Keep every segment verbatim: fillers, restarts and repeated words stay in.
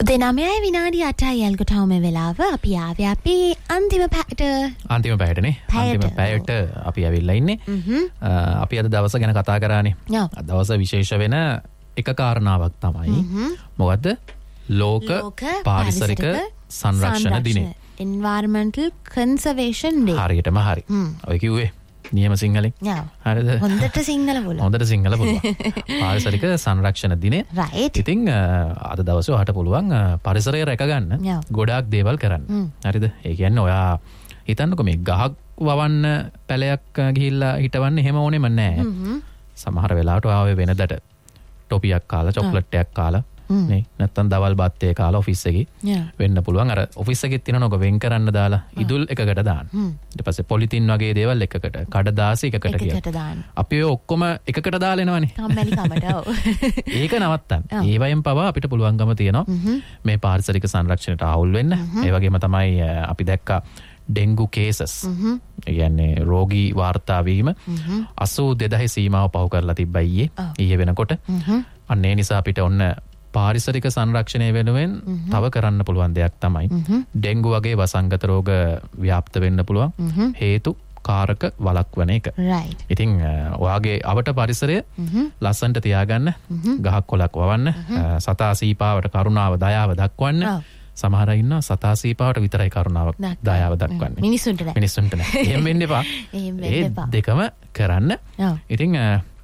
උදේ නවයයි විනාඩි අටයි යල්ගොටවම වෙලාව අපි ආවේ අපි අන්තිම පැයට අන්තිම පැයටනේ අන්තිම පැයට අපි ඇවිල්ලා ඉන්නේ. අපි අද දවස ගැන කතා කරානේ. අද දවස විශේෂ වෙන එක කාරණාවක් තමයි මොකද්ද? ලෝක පාරිසරික සංරක්ෂණ දිනය. Environmental Conservation Day. හරියටම හරි. ඔය කිව්වේ නියම සිංහලෙන්. හරිද? හොඳට සිංහල පුළුවන්. හොඳට සිංහල පුළුවන්. පාරිසරික සංරක්ෂණ දිනය. Right. ඉතින් අද දවසේ ඔයාට පුළුවන් පරිසරය රැක ගන්න ගොඩාක් දේවල් කරන්න. හරිද? ඒ කියන්නේ ඔයා හිතන්නකෝ මේ ගහක් වවන්න පැලයක් ගිහිල්ලා හිටවන්න එහෙම ඕනෙම නැහැ. සමහර වෙලාවට ඔයා ඔය වෙනදට ටොපියක් කාලා චොක්ලට් එකක් කාලා නේ නැත්තම් දවල් බත් එක කාලා ඔෆිස් එකේ වෙන්න පුළුවන්. අර ඔෆිස් එකෙත් තියෙනවනක වෙන් කරන්න දාලා ඉදුල් එකකට දාන්න. ඊට පස්සේ පොලිතින් වගේ දේවල් එකකට කඩදාසි එකකට කියලා. අපි ඔය ඔක්කොම එකකට දාලා එනවනේ. කම්මැලි කමට ඔව්. ඒක නවත්තන්න. ඒ වයින් පවා අපිට පුළුවන්කම තියෙනවා මේ පාරිසරික සංරක්ෂණයට ආවුල් වෙන්න. ඒ වගේම තමයි අපි දැක්කා ඩෙන්ගු කේසස්. ඒ කියන්නේ රෝගී වාර්තා වීම අසූ දෙදහයි සීමාව පහු කරලා තිබ්බා ඊයේ. ඊයේ වෙනකොට. අන්න ඒ නිසා අපිට ඔන්න පාරිසරික සංරක්ෂණය වෙනුවෙන් තව කරන්න පුළුවන් දෙයක් තමයි ඩෙන්ගු වගේ වසංගත රෝග ව්‍යාප්ත වෙන්න පුළුවන් හේතු කාරක වළක්වන එක. ඉතින් ඔයාගේ අවට පරිසරය ලස්සනට තියාගන්න, ගහක් කොළක් වවන්න, සතා සීපාවට කරුණාව දයාව දක්වන්න. සමහර අය ඉන්නවා සතා සීපාවට විතරයි කරුණාවක් දයාව දක්වන්නේ. මිනිස්සුන්ට නෑ. මිනිස්සුන්ට නෑ. එහෙම වෙන්න එපා. ඒ දෙකම කරන්න. ඉතින්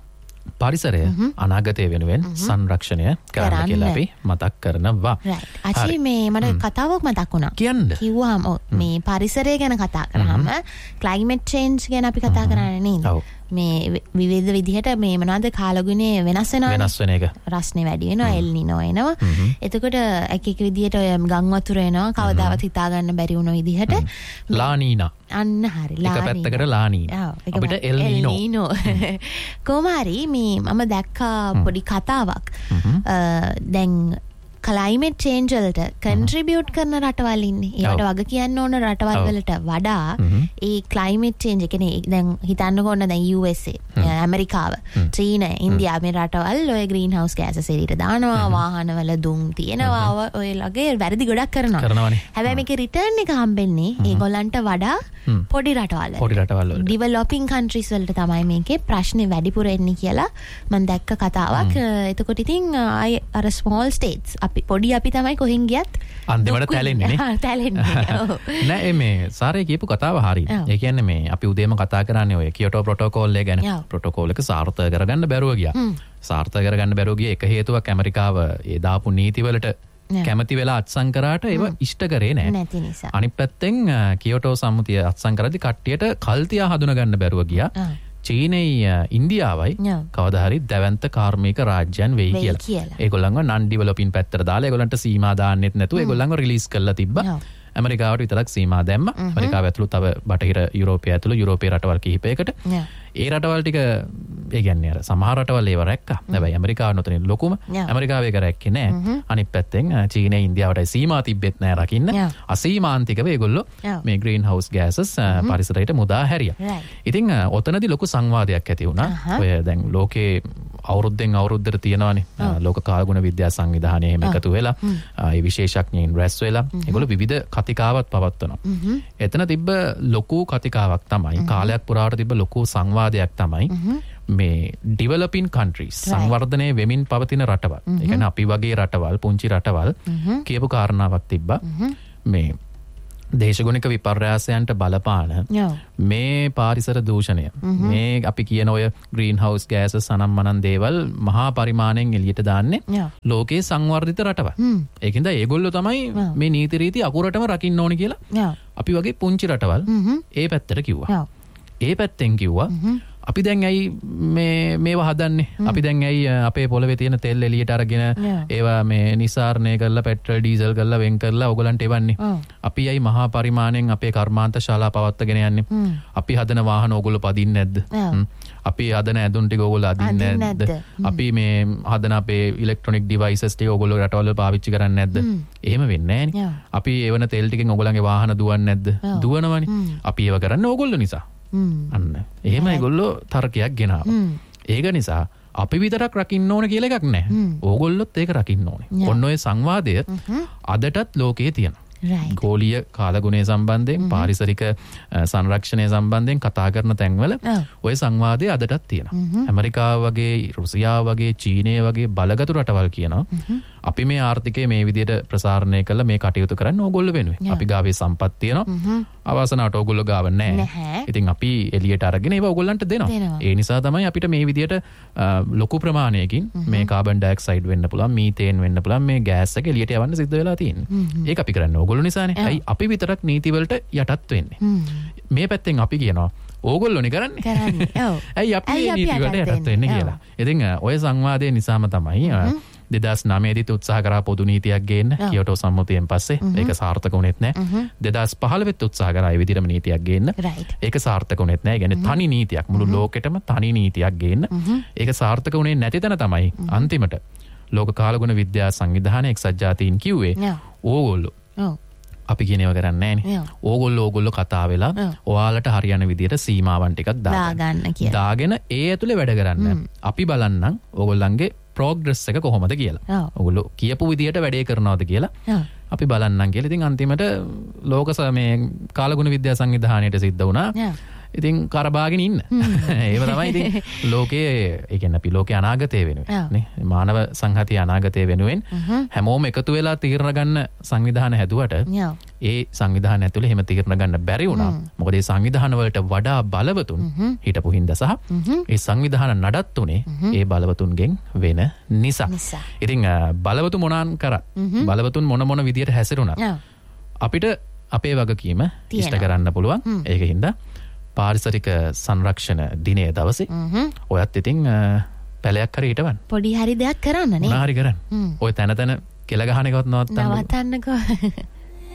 පරිසරය අනාගතය වෙනුවෙන් සංරක්ෂණය කරන්න කියලා අපි මතක් කරනවා. අචි මේ මට කතාවක් මතක් වුණා. කියන්න. කිව්වම මේ පරිසරය ගැන කතා කරාම climate change ගැන අපි කතා කරන්නේ නේද? මේ විවිධ විදිහට මේ මොනවාද කාලගුණේ වෙනස් වෙනවා. වෙනස් වෙන එක. රස්නේ වැඩි වෙනවා, එල් නිනෝ එනවා. එතකොට එක එක විදිහට ඔය ගම් වතුර එනවා කවදාවත් හිතා ගන්න බැරි වුණ විදිහට. ලානීනා. අන්න හරි. එක පැත්තකට ලානීනා. අපිට එල් නිනෝ. කොමාරි මේ මම දැක්කා පොඩි කතාවක්. දැන් climate change වලට contribute කරන රටවල් ඉන්නේ. ඒවට වග කියන්න ඕන රටවල් වලට වඩා ඒ climate change කියන්නේ දැන් හිතන්නකෝ ඕන දැන් යූ එස් ඒ, ඇමරිකාව, චීන, ඉන්දියාව මේ රටවල් ඔය green house gases එළියට දානවා, වාහනවල දුම් තියෙනවා, ඔය ලගේ වැරදි ගොඩක් කරනවා. හැබැයි මේකේ return එක හම්බෙන්නේ ඒගොල්ලන්ට වඩා පොඩි රටවල්. පොඩි රටවල් වල. developing countries වලට තමයි මේකේ ප්‍රශ්නේ වැඩිපුර එන්නේ කියලා මම දැක්ක කතාවක්. එතකොට ඉතින් අර small states පොඩි අපි තමයි කොහෙන් ගියත් අන්තිමට තැලෙන්නේ නේ. තැලෙන්නේ. නෑ මේ සාරේ කියපු කතාව හරියි. ඒ කියන්නේ මේ අපි උදේම කතා කරන්නේ ඔය කියෝටෝ ප්‍රොටෝකෝල් එක ගැන. ප්‍රොටෝකෝල් එක සාර්ථක කරගන්න බැරුව ගියා. සාර්ථක කරගන්න බැරුව ගියේ එක හේතුවක් ඇමරිකාව ඒ දාපු නීතිවලට කැමති වෙලා අත්සන් කරාට ඒව ඉෂ්ට කරේ නෑ. නැති නිසා. අනිත් පැත්තෙන් කියෝටෝ සම්මුතිය අත්සන් කරද්දි කට්ටියට කල්තියා හඳුන ගන්න බැරුව ගියා. චීනයි ඉන්දියාවයි කවදා හරි දැවැන්ත කාර්මික රාජ්‍යයන් වෙයි කියලා. ඒගොල්ලන්ව නන් ඩෙවලොපින් පැත්තට දාලා ඒගොල්ලන්ට සීමා දාන්නෙත් නැතුව ඒගොල්ලන්ව රිලීස් කරලා තිබ්බා. ඇමරිකාවට විතරක් සීමා දැම්මා. ඇමරිකාව ඇතුළු තව බටහිර යුරෝපය ඇතුළු යුරෝපීය රටවල් කිහිපයකට. ඒ රටවල් ටික ඒ කියන්නේ අර සමහර රටවල් ඒව රැක්කා. හැබැයි ඇමරිකාව නොතනින් ලොකුම. ඇමරිකාව ඒක රැක්කේ නෑ. අනිත් පැත්තෙන් චීනය ඉන්දියාවටයි සීමා තිබ්බෙත් නෑ රකින්න. අසීමාන්තිකව ඒගොල්ලෝ මේ green house gases පරිසරයට මුදා හැරියා. ඉතින් ඔතනදී ලොකු සංවාදයක් ඇති වුණා. ඔය දැන් ලෝකේ අවුරුද්දෙන් අවුරුද්දට තියෙනවානේ ලෝක කාලගුණ විද්‍යා සංවිධානය එහෙම එකතු වෙලා ඒ විශේෂඥයින් රැස් වෙලා ඒගොල්ලෝ විවිධ කතිකාවත් පවත්වනවා. එතන තිබ්බ ලොකු කතිකාවක් තමයි කාලයක් පුරාවට තිබ්බ ලොකු සංවාදයක් තමයි මේ developing countries සංවර්ධනය වෙමින් පවතින රටවල්. ඒ කියන්නේ අපි වගේ රටවල් පුංචි රටවල් කියපු කාරණාවක් තිබ්බා. මේ දේශගුණික විපර්යාසයන්ට බලපාන මේ පාරිසර දූෂණය මේ අපි කියන ඔය green house gases අනම්මනන් දේවල් මහා පරිමාණයෙන් එළියට දාන්නේ ලෝකයේ සංවර්ධිත රටවල්. ඒකින්ද ඒගොල්ලෝ තමයි මේ නීති රීති අකුරටම රකින්න ඕනි කියලා අපි වගේ පුංචි රටවල් ඒ පැත්තට කිව්වා. ඒ පැත්තෙන් කිව්වා අපි දැන් ඇයි මේ මේවා හදන්නේ? අපි දැන් ඇයි අපේ පොළවේ තියෙන තෙල් එළියට අරගෙන ඒවා මේ නිසාරණය කරලා පෙට්‍රල් ඩීසල් කරලා වෙන් කරලා ඕගලන්ට එවන්නේ? අපි ඇයි මහා පරිමාණයෙන් අපේ කර්මාන්ත ශාලා පවත්වාගෙන යන්නේ? අපි හදන වාහන ඕගොල්ලෝ පදින්නේ නැද්ද? අපි හදන ඇඳුම් ටික ඕගොල්ලෝ අදින්නේ නැද්ද? අපි මේ හදන අපේ ඉලෙක්ට්‍රොනික ඩිවයිසස් ටික ඕගොල්ලෝ රටවල පාවිච්චි කරන්නේ නැද්ද? එහෙම වෙන්නේ නැහනේ. අපි එවන තෙල් ටිකෙන් ඕගොල්ලන්ගේ වාහන දුවන්නේ නැද්ද? දුවනවනේ. අපි ඒව කරන්නේ ඕගොල්ලෝ නිසා. අන්න එහෙම ඒගොල්ලෝ තර්කයක් ගෙනාවා. ඒක නිසා අපි විතරක් රකින්න ඕන කියලා එකක් නැහැ. ඕගොල්ලොත් ඒක රකින්න ඕනේ. ඔන්න ඔය සංවාදය අදටත් ලෝකයේ තියෙනවා. ගෝලීය කාලගුණය සම්බන්ධයෙන් පාරිසරික සංරක්ෂණය සම්බන්ධයෙන් කතා කරන තැන්වල ඔය සංවාදය අදටත් තියෙනවා. ඇමරිකාව වගේ රුසියාව වගේ චීනය වගේ බලගතු රටවල් කියනවා අපි මේ ආර්ථිකය මේ විදිහට ප්‍රසාරණය කළා මේ කටයුතු කරන්න ඕගොල්ලෝ වෙනුවෙන්. අපි ගාවේ සම්පත් තියෙනවා. අවසනාවට ඕගොල්ලෝ ගාව නැහැ. ඉතින් අපි එළියට අරගෙන ඒවා ඕගොල්ලන්ට දෙනවා. ඒ නිසා තමයි අපිට මේ විදිහට ලොකු ප්‍රමාණයකින් මේ කාබන් ඩයොක්සයිඩ් වෙන්න පුළුවන්, මීතේන් වෙන්න පුළුවන් මේ ගෑස් එක එළියට යවන්න සිද්ධ වෙලා තියෙන්නේ. ඒක අපි කරන්නේ ඕගොල්ලෝ නිසානේ. ඇයි අපි විතරක් නීති වලට යටත් වෙන්නේ? මේ පැත්තෙන් අපි කියනවා ඕගොල්ලෝනේ කරන්නේ. කරන්නේ. ඔව්. ඇයි අපි මේ නීති වලට යටත් වෙන්නේ කියලා. ඉතින් ඔය සංවාදයේ නිසාම තමයි දෙදස් නවය දී උත්සාහ කරා පොදු නීතියක් ගේන්න කියෝටෝ සම්මුතියෙන් පස්සේ ඒක සාර්ථක වුණෙත් නැහැ. දෙදස් පහළොව වෙත් උත්සාහ කරා ඒ විදිහටම නීතියක් ගේන්න. ඒක සාර්ථක වුණෙත් නැහැ. ඒ කියන්නේ තනි නීතියක් මුළු ලෝකෙටම තනි නීතියක් ගේන්න. ඒක සාර්ථක වුණේ නැති තැන තමයි අන්තිමට ලෝක කාලගුණ විද්‍යා සංවිධානය එක්සත් ජාතීන් කිව්වේ ඕගොල්ලෝ අපි කියනව කරන්නේ නැහැ නේ. ඕගොල්ලෝ ඕගොල්ලෝ කතා වෙලා ඔයාලට හරියන විදිහට සීමාවන් ටිකක් දාගන්න කියලා. දාගෙන ඒ ඇතුලේ වැඩ කරන්න. අපි බලන්නම් ඕගොල්ලන්ගේ ප්‍රෝග්‍රස් එක කොහොමද කියලා. ඔයගොල්ලෝ කියපු විදියට වැඩේ කරනවද කියලා අපි බලන්නම් කියලා. ඉතින් අන්තිමට ලෝක මේ කාලගුණ විද්‍යා සංවිධානයට සිද්ධ වුණා. ඉතින් කරබාගෙන ඉන්න. ඒව තමයි ඉතින් ලෝකයේ ඒ කියන්නේ අපි ලෝකයේ අනාගතය වෙනුවෙන් නේ මානව සංහතිය අනාගතය වෙනුවෙන් හැමෝම එකතු වෙලා තීරණ ගන්න සංවිධාන හැදුවට ඒ සංවිධාන ඇතුලේ එහෙම තීරණ ගන්න බැරි වුණා. මොකද ඒ සංවිධාන වලට වඩා බලවතුන් හිටපු හින්දා සහ ඒ සංවිධාන නඩත්තුනේ ඒ බලවතුන්ගෙන් වෙන නිසා. ඉතින් බලවතු මොනාන් කරා බලවතුන් මොන මොන විදියට හැසිරුණා අපිට අපේ වගකීම ඉෂ්ට කරන්න පුළුවන්. ඒක හින්දා පාරිසරික සංරක්ෂණ දිනයේ දවසේ ඔයත් ඉතින් පැලයක් හරි හිටවන්න. පොඩි හරි දෙයක් කරන්න නේ. මොනා හරි කරන්න. ඔය තැන තැන කෙල ගහන එකවත් නවත්තන්න. නවත්තන්නකෝ.